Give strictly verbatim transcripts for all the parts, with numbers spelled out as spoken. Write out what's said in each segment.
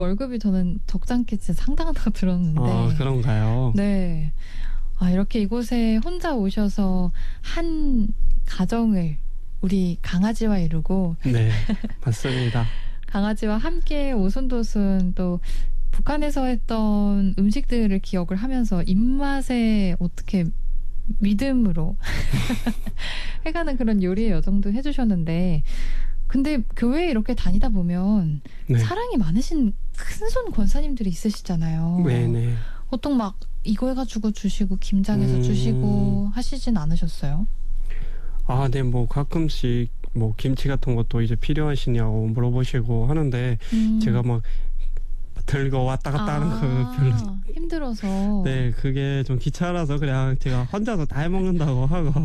월급이 저는 적잖게 진짜 상당하다고 들었는데. 어, 그런가요? 네. 아, 이렇게 이곳에 혼자 오셔서 한 가정을 우리 강아지와 이루고. 네, 맞습니다. 강아지와 함께 오손도손 또 북한에서 했던 음식들을 기억을 하면서 입맛에 어떻게 믿음으로 해가는 그런 요리의 여정도 해주셨는데, 근데 교회에 이렇게 다니다 보면 네. 사랑이 많으신 큰손 권사님들이 있으시잖아요. 네네. 보통 막 이거 해가지고 주시고 김장해서 음... 주시고 하시진 않으셨어요? 아, 네, 뭐 가끔씩 뭐 김치 같은 것도 이제 필요하시냐고 물어보시고 하는데 음... 제가 막 들고 왔다 갔다 아, 하는 거 별로 힘들어서. 네, 그게 좀 귀찮아서 그냥 제가 혼자서 다 해먹는다고 하고.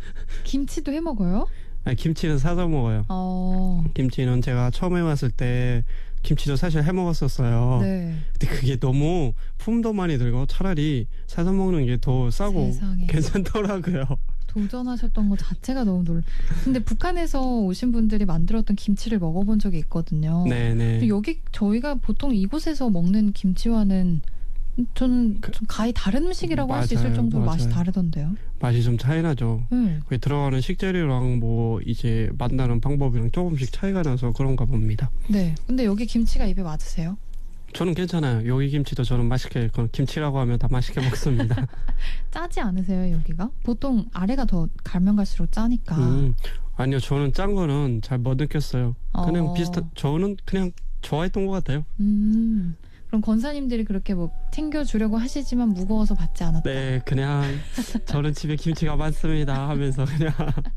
김치도 해먹어요? 아니, 김치는 사서 먹어요. 어... 김치는 제가 처음에 왔을 때 김치도 사실 해먹었었어요. 네. 근데 그게 너무 품도 많이 들고 차라리 사서 먹는 게 더 싸고 세상에. 괜찮더라고요. 도전하셨던 것 자체가 너무 놀라. 근데 북한에서 오신 분들이 만들었던 김치를 먹어본 적이 있거든요. 네네. 여기 저희가 보통 이곳에서 먹는 김치와는 저는 그, 좀 가히 다른 음식이라고 할 수 있을 정도로 맞아요. 맛이 다르던데요. 맛이 좀 차이 나죠. 네. 거기 들어가는 식재료랑 뭐 이제 만드는 방법이랑 조금씩 차이가 나서 그런가 봅니다. 네. 근데 여기 김치가 입에 맞으세요? 저는 괜찮아요. 여기 김치도 저는 맛있게, 그건 김치라고 하면 다 맛있게 먹습니다. 짜지 않으세요, 여기가? 보통 아래가 더 갈면 갈수록 짜니까. 음, 아니요, 저는 짠 거는 잘 못 느꼈어요. 그냥 어. 비슷한, 저는 그냥 좋아했던 것 같아요. 음, 그럼 권사님들이 그렇게 뭐 챙겨주려고 하시지만 무거워서 받지 않았다. 네, 그냥 저는 집에 김치가 많습니다 하면서 그냥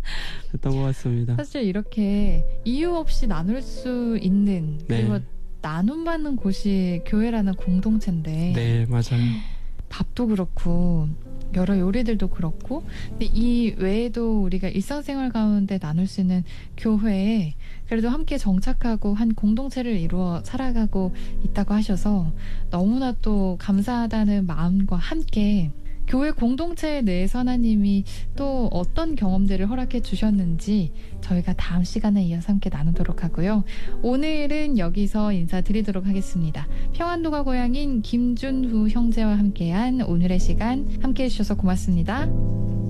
했던 것 같습니다. 사실 이렇게 이유 없이 나눌 수 있는, 그리고 네. 나눔받는 곳이 교회라는 공동체인데. 네, 맞아요. 밥도 그렇고 여러 요리들도 그렇고, 근데 이 외에도 우리가 일상생활 가운데 나눌 수 있는 교회에 그래도 함께 정착하고 한 공동체를 이루어 살아가고 있다고 하셔서 너무나 또 감사하다는 마음과 함께 교회 공동체 내에서 하나님이 또 어떤 경험들을 허락해 주셨는지 저희가 다음 시간에 이어서 함께 나누도록 하고요. 오늘은 여기서 인사드리도록 하겠습니다. 평안도가 고향인 김준후 형제와 함께한 오늘의 시간 함께해 주셔서 고맙습니다.